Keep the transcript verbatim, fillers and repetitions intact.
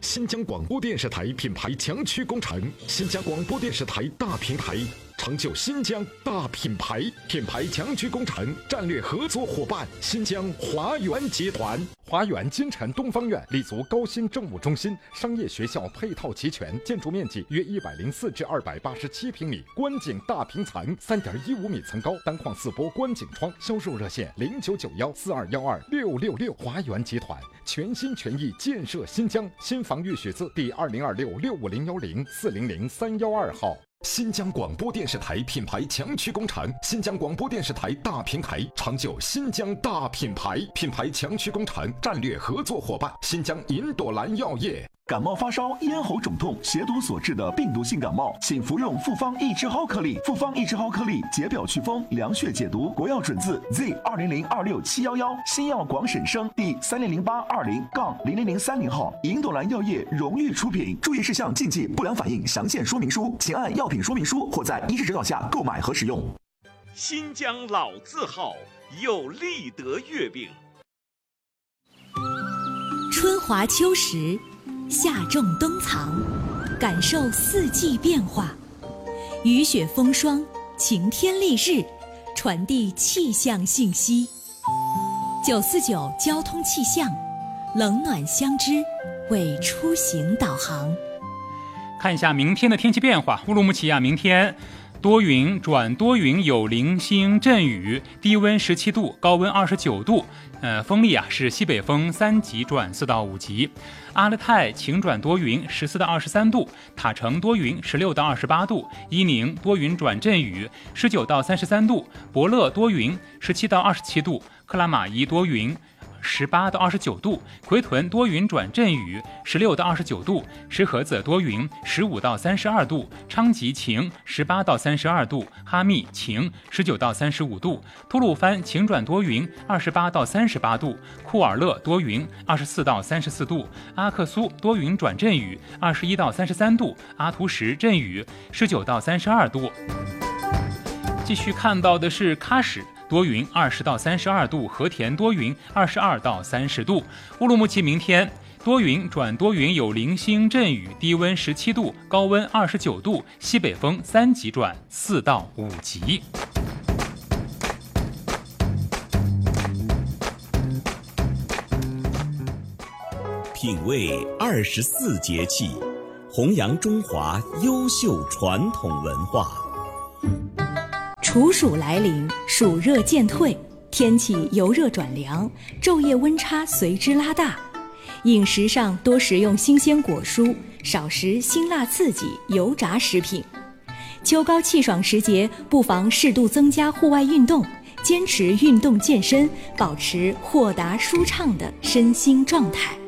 新疆广播电视台品牌强区工程，新疆广播电视台大平台，成就新疆大品牌。品牌强区工程战略合作伙伴：新疆华源集团。华源金城东方院立足高新政务中心，商业学校配套齐全，建筑面积约一百零四至二百八十七平米，观景大平层，三点一五米层高，单框四波观景窗。销售热线零九九幺四二幺二六六六。华源集团全心全意建设新疆，新防御许字第二零二六六五零幺零四零零三幺二号。新疆广播电视台品牌强区工程，新疆广播电视台大平台，成就新疆大品牌。品牌强区工程战略合作伙伴：新疆银朵兰药业。 感冒发烧、咽喉肿痛、血毒所致的病毒性感冒，请服用复方益智蒿颗粒。复方益智蒿颗粒解表祛风、凉血解毒，国药准字 Z 二零零二六七幺幺，新药广审生第三零零八二零杠零零零三零号，银朵兰药业荣誉出品。注意事项、禁忌、不良反应详见说明书，请按药品说明书或在医师指导下购买和使用。 新疆老字号有立德月饼。 春华秋实，夏种冬藏，感受四季变化，雨雪风霜，晴天丽日，传递气象信息。九四九交通气象，冷暖相知，为出行导航。 看一下明天的天气变化。乌鲁木齐啊，明天多云转多云，有零星阵雨，低温十七度，高温二十九度。呃，风力啊是西北风三级转四到五级。阿勒泰晴转多云，十四到二十三度；塔城多云，十六到二十八度；伊宁多云转阵雨，十九到三十三度；博乐多云，十七到二十七度；克拉玛依多云，十八到二十九度；奎屯多云转阵雨，十六到二十九度；石河子多云，十五到三十二度；昌吉晴，十八到三十二度；哈密晴，十九到三十五度；吐鲁番晴转多云，二十八到三十八度；库尔勒多云，二十四到三十四度；阿克苏多云转阵雨，二十一到三十三度；阿图什阵雨，十九到三十二度。继续看到的是喀什。多云，二十到三十二度；和田多云，二十二到三十度。乌鲁木齐明天多云转多云，有零星阵雨，低温十七度，高温二十九度，西北风三级转四到五级。 品味二十四节气，弘扬中华优秀传统文化。 处暑来临，暑热渐退，天气由热转凉，昼夜温差随之拉大。饮食上多食用新鲜果蔬，少食辛辣刺激、油炸食品。秋高气爽时节，不妨适度增加户外运动，坚持运动健身，保持豁达舒畅的身心状态。